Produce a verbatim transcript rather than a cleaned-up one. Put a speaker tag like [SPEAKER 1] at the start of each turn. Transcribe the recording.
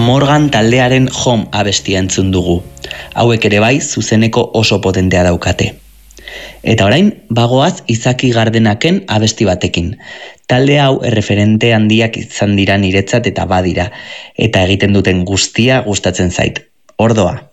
[SPEAKER 1] Morgan taldearen Home abestia entzun dugu. Hauek ere bai zuzeneko oso potentea daukate. Eta orain, bagoaz Izaki Gardenaken abesti batekin. Talde hau erreferente handiak izan dira niretzat eta badira, eta egiten duten guztia gustatzen zait. Ordoa.